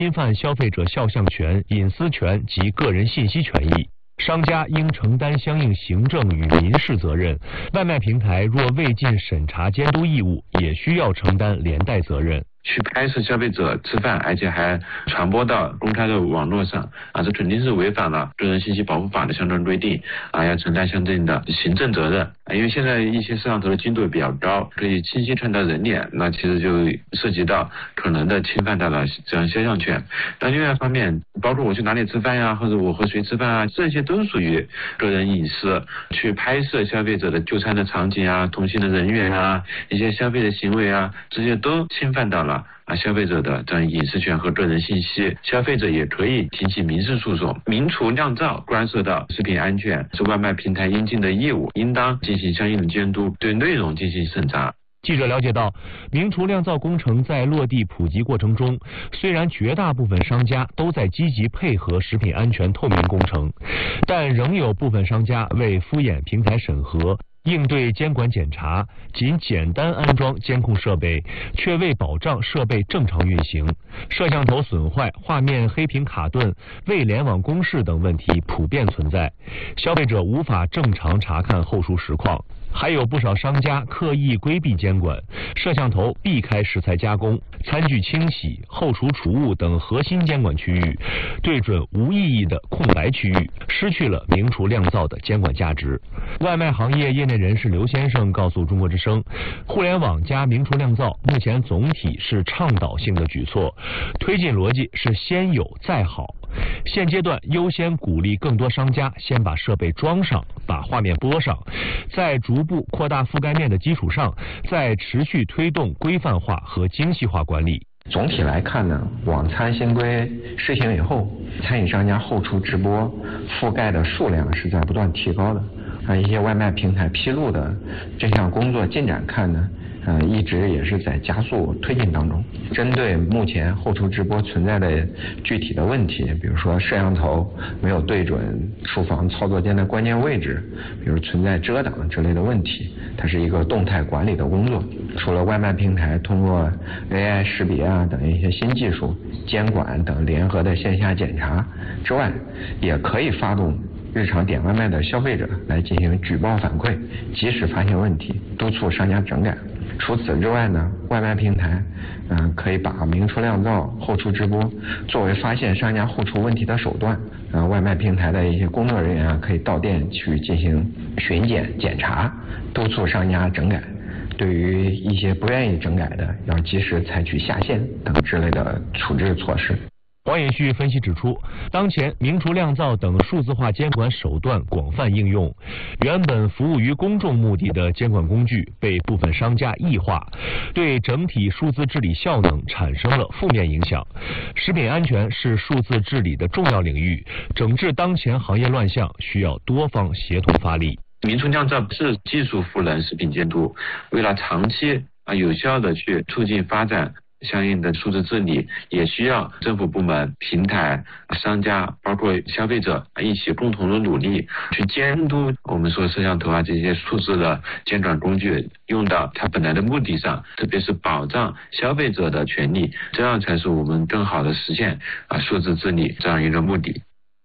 侵犯消费者肖像权、隐私权及个人信息权益。商家应承担相应行政与民事责任，外卖平台若未尽审查监督义务，也需要承担连带责任。 去拍摄消费者吃饭，而且还传播到公开的网络上这肯定是违反了个人信息保护法的相关规定要承担相应的行政责任因为现在一些摄像头的精度比较高，可以清晰看到人脸，那其实就涉及到可能的侵犯到了这样肖像权。那另外一方面，包括我去哪里吃饭呀，或者我和谁吃饭这些都属于个人隐私。去拍摄消费者的就餐的场景同行的人员一些消费的行为这些都侵犯到了消费者的这样隐私权和个人信息。消费者也可以提起民事诉讼。明厨亮灶关涉到食品安全，是外卖平台应尽的义务，应当进行相应的监督，对内容进行审查。 记者了解到，明厨亮灶工程在落地普及过程中，虽然绝大部分商家都在积极配合食品安全透明工程，但仍有部分商家为敷衍平台审核、应对监管检查，仅简单安装监控设备，却未保障设备正常运行，摄像头损坏、画面黑屏卡顿、未联网公示等问题普遍存在，消费者无法正常查看后厨实况。还有不少商家刻意规避监管，摄像头避开食材加工、餐具清洗、后厨储物等核心监管区域，对准无意义的空白区域，失去了明厨亮灶的监管价值。外卖行业业内人士刘先生告诉中国之声，互联网加明厨亮灶目前总体是倡导性的举措，推进逻辑是先有再好。现阶段优先鼓励更多商家先把设备装上，把画面播上，在逐步扩大覆盖面的基础上，再持续推动规范化和精细化管理。 总体来看呢，网餐新规施行以后，餐饮商家后厨直播覆盖的数量是在不断提高的。一些外卖平台披露的这项工作进展看呢，一直也是在加速推进当中。针对目前后厨直播存在的具体的问题，比如说摄像头没有对准厨房操作间的关键位置，比如存在遮挡之类的问题，它是一个动态管理的工作。除了外卖平台通过 AI 识别等一些新技术、监管等联合的线下检查之外，也可以发动日常点外卖的消费者来进行举报反馈，及时发现问题，督促商家整改。除此之外呢，外卖平台可以把明厨亮灶后厨直播作为发现商家后厨问题的手段。外卖平台的一些工作人员可以到店去进行巡检检查，督促商家整改。对于一些不愿意整改的，要及时采取下线等之类的处置措施。 黄延旭分析指出，当前明厨亮灶等数字化监管手段广泛应用，原本服务于公众目的的监管工具被部分商家异化，对整体数字治理效能产生了负面影响。食品安全是数字治理的重要领域，整治当前行业乱象需要多方协同发力。 明厨亮灶是技术赋能食品监督，为了长期有效的去促进发展相应的数字治理，也需要政府部门、平台、商家，包括消费者一起共同的努力，去监督我们说摄像头这些数字的监管工具用到它本来的目的上，特别是保障消费者的权利，这样才是我们更好的实现数字治理这样一个目的。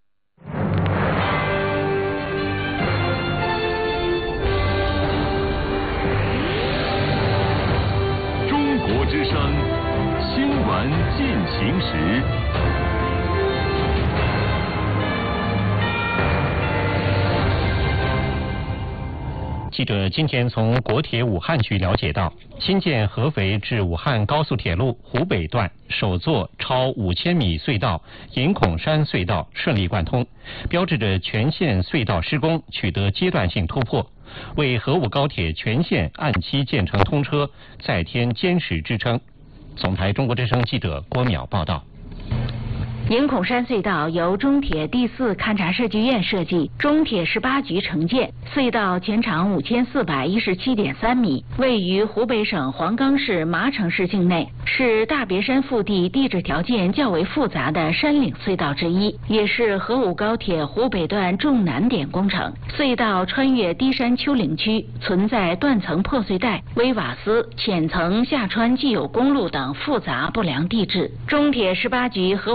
中国之声新闻进行时。 记者今天从国铁武汉局了解到，新建合肥至武汉高速铁路湖北段首座超5000米隧道营孔山隧道顺利贯通，标志着全线隧道施工取得阶段性突破，为河武高铁全线按期建成通车再添坚实支撑。总台中国之声记者郭淼报道。 营孔山隧道由中铁第4勘察设计院设计，中铁18局承建。隧道全长5417.3米，位于湖北省黄冈市麻城市境内，是大别山腹地地质条件较为复杂的山岭隧道之一，也是河武高铁湖北段重难点工程。隧道穿越低山丘陵区，存在断层破碎带、微瓦斯、浅层下穿既有公路等复杂不良地质。中铁18局河